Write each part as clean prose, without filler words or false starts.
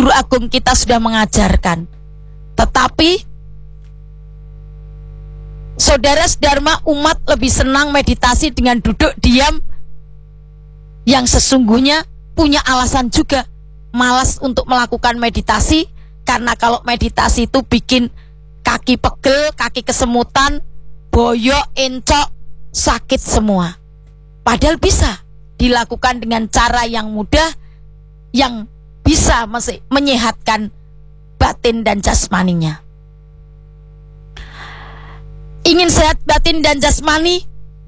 guru agung kita sudah mengajarkan. Tetapi saudara Dharma, umat lebih senang meditasi dengan duduk diam, yang sesungguhnya punya alasan juga malas untuk melakukan meditasi. Karena kalau meditasi itu bikin kaki pegel, kaki kesemutan, boyok, encok, sakit semua. Padahal bisa dilakukan dengan cara yang mudah, yang bisa menyehatkan batin dan jasmaninya. Ingin sehat batin dan jasmani,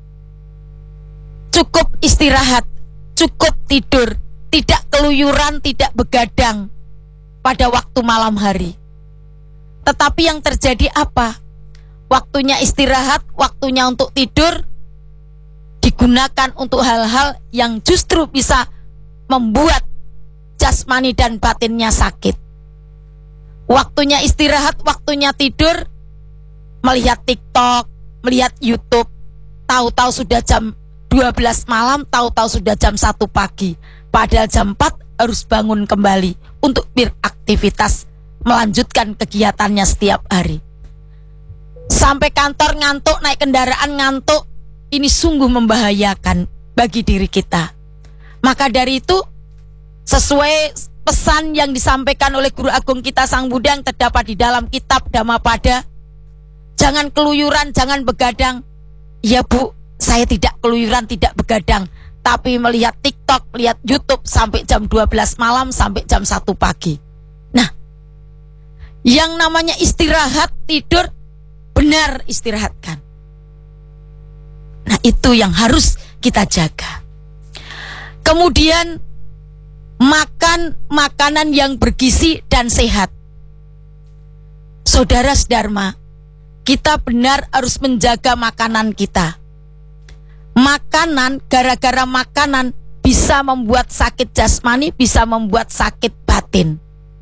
cukup istirahat, cukup tidur, tidak keluyuran, tidak begadang pada waktu malam hari. Tetapi yang terjadi apa? Waktunya istirahat, waktunya untuk tidur digunakan untuk hal-hal yang justru bisa membuat jasmani dan batinnya sakit. Waktunya istirahat, waktunya tidur, melihat TikTok, melihat YouTube, tahu-tahu sudah jam 12 malam, tahu-tahu sudah jam 1 pagi. Padahal jam 4 harus bangun kembali untuk beraktivitas, melanjutkan kegiatannya setiap hari. Sampai kantor ngantuk, naik kendaraan ngantuk. Ini sungguh membahayakan bagi diri kita. Maka dari itu, sesuai pesan yang disampaikan oleh Guru Agung kita Sang Buddha yang terdapat di dalam kitab Dhammapada, jangan keluyuran, jangan begadang. Ya Bu, saya tidak keluyuran, tidak begadang, tapi melihat TikTok, melihat YouTube sampai jam 12 malam, sampai jam 1 pagi. Nah, yang namanya istirahat, tidur, benar istirahatkan. Nah, itu yang harus kita jaga. Kemudian, makan makanan yang bergizi dan sehat. Saudara Dharma, kita benar harus menjaga makanan kita. Makanan, gara-gara makanan bisa membuat sakit jasmani, bisa membuat sakit batin.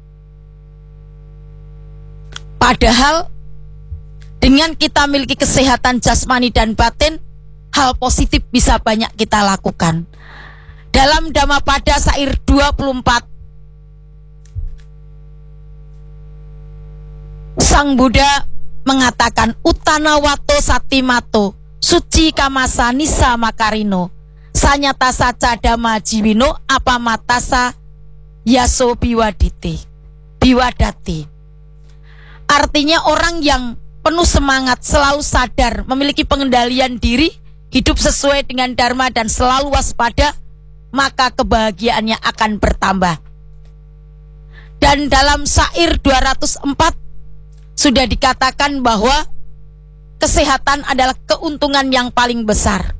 Padahal dengan kita memiliki kesehatan jasmani dan batin, hal positif bisa banyak kita lakukan. Dalam Dhammapada Sair 24, Sang Buddha mengatakan, Utanawato Satimato Suci Kamasa Nisa Makarino Sanyata Saca Dhamma Jiwino Apamatasa Yaso Biwadati. Artinya orang yang penuh semangat, selalu sadar, memiliki pengendalian diri, hidup sesuai dengan dharma dan selalu waspada, maka kebahagiaannya akan bertambah. Dan dalam Sair 204 sudah dikatakan bahwa kesehatan adalah keuntungan yang paling besar.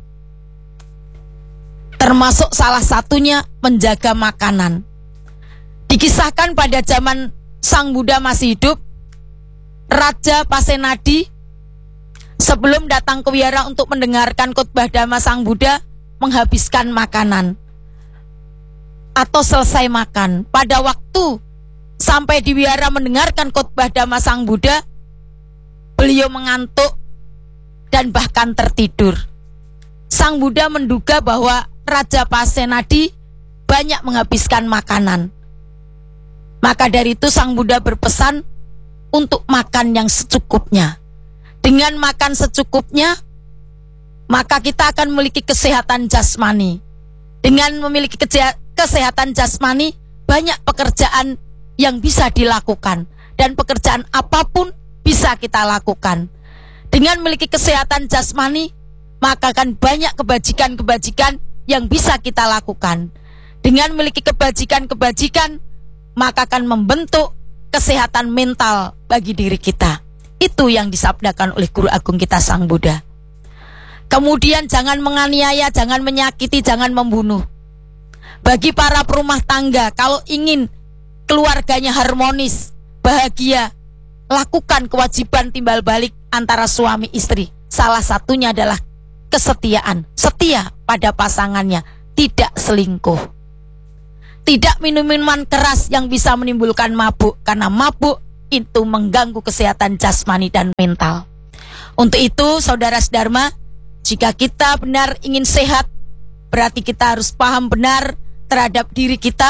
Termasuk salah satunya menjaga makanan. Dikisahkan pada zaman Sang Buddha masih hidup, Raja Pasenadi sebelum datang ke wihara untuk mendengarkan khotbah Dhamma Sang Buddha menghabiskan makanan atau selesai makan. Pada waktu sampai di wihara mendengarkan khotbah Dhamma Sang Buddha, beliau mengantuk dan bahkan tertidur. Sang Buddha menduga bahwa Raja Pasenadi banyak menghabiskan makanan. Maka dari itu Sang Buddha berpesan untuk makan yang secukupnya. Dengan makan secukupnya, maka kita akan memiliki kesehatan jasmani. Dengan memiliki kesehatan jasmani, banyak pekerjaan yang bisa dilakukan. Dan pekerjaan apapun bisa kita lakukan. Dengan memiliki kesehatan jasmani, maka akan banyak kebajikan-kebajikan yang bisa kita lakukan. Dengan memiliki kebajikan-kebajikan, maka akan membentuk kesehatan mental bagi diri kita. Itu yang disabdakan oleh Guru Agung kita Sang Buddha. Kemudian jangan menganiaya, jangan menyakiti, jangan membunuh. Bagi para perumah tangga, kalau ingin keluarganya harmonis, bahagia, lakukan kewajiban timbal balik antara suami istri. Salah satunya adalah kesetiaan, setia pada pasangannya, tidak selingkuh. Tidak minum minuman keras yang bisa menimbulkan mabuk, karena mabuk itu mengganggu kesehatan jasmani dan mental. Untuk itu, saudara Dharma, jika kita benar ingin sehat, berarti kita harus paham benar terhadap diri kita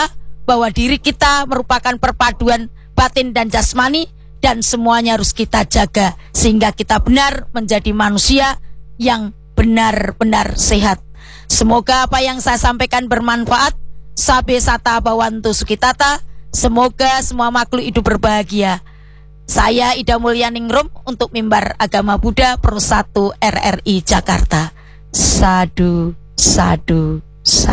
bahwa diri kita merupakan perpaduan batin dan jasmani, dan semuanya harus kita jaga sehingga kita benar menjadi manusia yang benar-benar sehat. Semoga apa yang saya sampaikan bermanfaat. Sabe sata bawantu sukitata. Semoga semua makhluk hidup berbahagia. Saya Ida Mulyaningrum untuk Mimbar Agama Buddha Pro 1 RRI Jakarta. Sadu, sadu, sadu.